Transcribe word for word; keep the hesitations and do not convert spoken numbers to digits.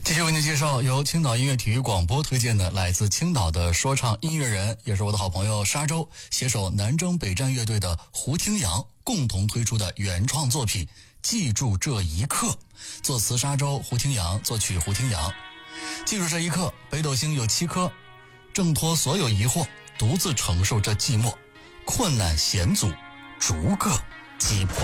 继续为您介绍由青岛音乐体育广播推荐的来自青岛的说唱音乐人，也是我的好朋友沙洲，携手南征北战乐队的胡听阳共同推出的原创作品《记住这一刻》，作词沙洲，胡听阳，作曲胡听阳。记住这一刻，北斗星有七颗，挣脱所有疑惑，独自承受这寂寞，困难险阻逐个击破。